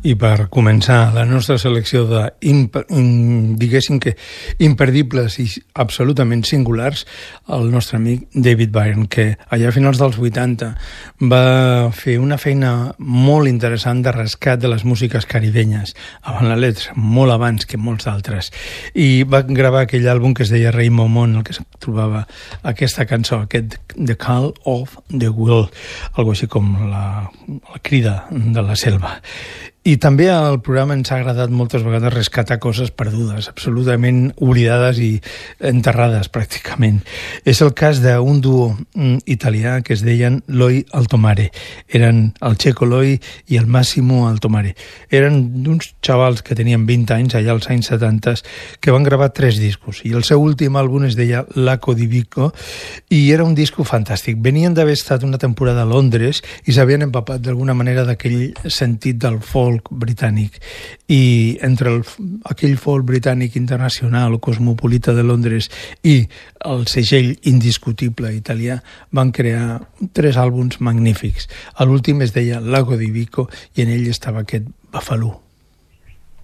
I per començar la nostra selecció de, diguéssim que, imperdibles i absolutament singulars, el nostre amic David Byrne, que allà a finals dels 80 va fer una feina molt interessant de rescat de les músiques caribenyes, avant la letra, molt abans que molts d'altres. I va gravar aquell àlbum que es deia Rei Momon, en el que es trobava aquesta cançó, aquest The Call of the Will, algo així com la crida de la selva. I també al programa ens ha agradat moltes vegades rescatar coses perdudes, absolutament oblidades i enterrades pràcticament. És el cas d'un duo italià que es deien Loi Altomare. Eren el Checo Loi i el Massimo Altomare. Eren uns xavals que tenien 20 anys, allà als anys 70, que van gravar 3 discos. I el seu últim àlbum es deia Lago di Vico i era un disco fantàstic. Venien d'haver estat una temporada a Londres i s'havien empapat d'alguna manera d'aquell sentit del folk britànic, i entre aquell folk britànic internacional o cosmopolita de Londres i el segell indiscutible italià van crear 3 àlbums magnífics. L'últim es deia Lago di Vico i en ell estava aquest Bafalù.